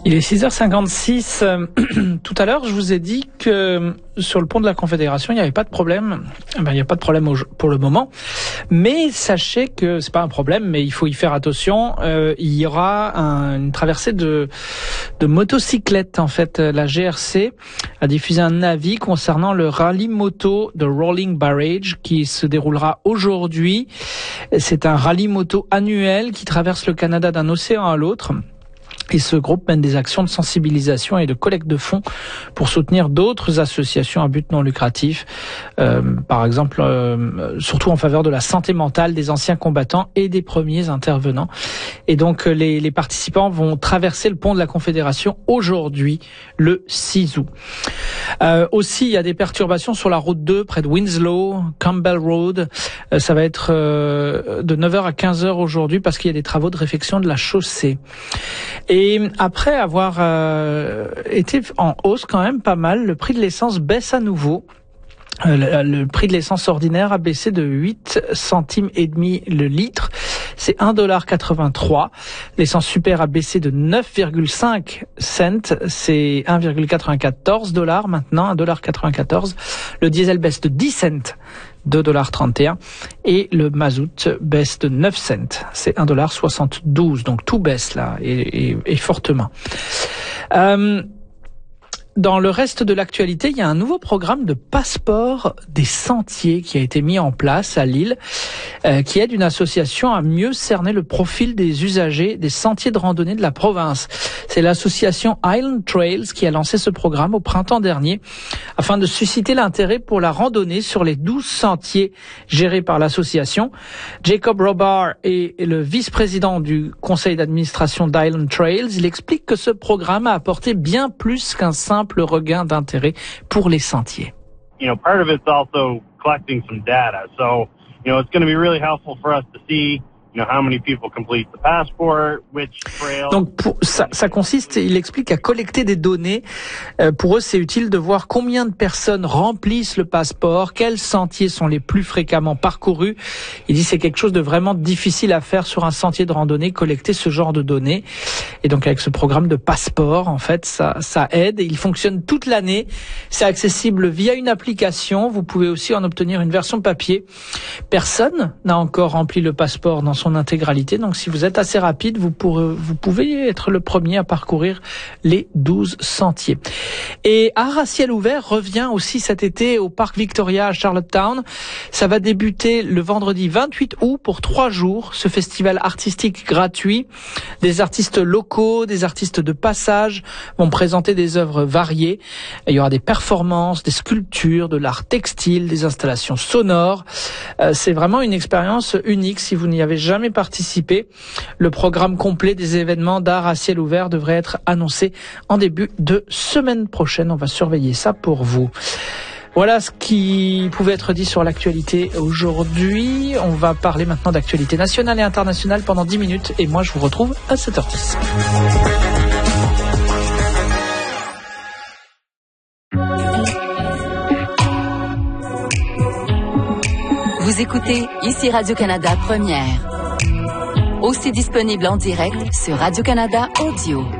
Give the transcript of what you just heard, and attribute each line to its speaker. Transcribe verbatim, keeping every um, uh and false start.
Speaker 1: Il est six heures cinquante-six. Tout à l'heure, je vous ai dit que sur le pont de la Confédération, il n'y avait pas de problème. Ben, il n'y a pas de problème pour le moment. Mais sachez que c'est pas un problème, mais il faut y faire attention. Euh, il y aura un, une traversée de, de motocyclettes. En fait, la G R C a diffusé un avis concernant le rallye moto de Rolling Barrage qui se déroulera aujourd'hui. C'est un rallye moto annuel qui traverse le Canada d'un océan à l'autre. Et ce groupe mène des actions de sensibilisation et de collecte de fonds pour soutenir d'autres associations à but non lucratif, euh, par exemple, euh, surtout en faveur de la santé mentale des anciens combattants et des premiers intervenants. Et donc, les, les participants vont traverser le pont de la Confédération aujourd'hui, le six août. Euh, aussi, il y a des perturbations sur la route deux, près de Winslow, Campbell Road. Euh, ça va être euh, de neuf heures à quinze heures aujourd'hui parce qu'il y a des travaux de réfection de la chaussée. Et Et après avoir euh, été en hausse quand même pas mal, le prix de l'essence baisse à nouveau. Euh, le, le prix de l'essence ordinaire a baissé de huit centimes et demi le litre. C'est un dollar quatre-vingt-trois. L'essence super a baissé de neuf virgule cinq cents. C'est un virgule quatre-vingt-quatorze dollars maintenant, un dollar quatre-vingt-quatorze. Le diesel baisse de dix cents. deux dollars trente et un et le mazout baisse de neuf cents, c'est un dollar soixante-douze, donc tout baisse là et, et, et fortement. Euh, Dans le reste de l'actualité, il y a un nouveau programme de passeport des sentiers qui a été mis en place à Lille, euh, qui aide une association à mieux cerner le profil des usagers des sentiers de randonnée de la province. C'est l'association Island Trails qui a lancé ce programme au printemps dernier afin de susciter l'intérêt pour la randonnée sur les douze sentiers gérés par l'association. Jacob Robar est le vice-président du conseil d'administration d'Island Trails. Il explique que ce programme a apporté bien plus qu'un simple le regain d'intérêt pour les sentiers.
Speaker 2: You know, part of it's also collecting some data. So, you know, it's going to be really helpful for us to see, you know, how many people complete the passport, which trails.
Speaker 1: Donc, pour, ça, ça consiste, il explique, à collecter des données. Euh, pour eux, c'est utile de voir combien de personnes remplissent le passeport, quels sentiers sont les plus fréquemment parcourus. Il dit c'est quelque chose de vraiment difficile à faire sur un sentier de randonnée, collecter ce genre de données. Et donc, avec ce programme de passeport, en fait, ça, ça aide. Il fonctionne toute l'année. C'est accessible via une application. Vous pouvez aussi en obtenir une version papier. Personne n'a encore rempli le passeport dans son intégralité. Donc, si vous êtes assez rapide, vous pourrez, vous pouvez être le premier à parcourir les douze sentiers. Et Art à ciel ouvert revient aussi cet été au Parc Victoria à Charlottetown. Ça va débuter le vendredi vingt-huit août pour trois jours. Ce festival artistique gratuit. Des artistes locaux, des artistes de passage vont présenter des œuvres variées. Il y aura des performances, des sculptures, de l'art textile, des installations sonores. Euh, c'est vraiment une expérience unique si vous n'y avez jamais participé. Le programme complet des événements d'art à ciel ouvert devrait être annoncé en début de semaine prochaine. On va surveiller ça pour vous. Voilà ce qui pouvait être dit sur l'actualité aujourd'hui. On va parler maintenant d'actualité nationale et internationale pendant dix minutes et moi je vous retrouve à sept heures dix.
Speaker 3: Vous écoutez ici Radio-Canada Première. Aussi disponible en direct sur Radio-Canada Audio.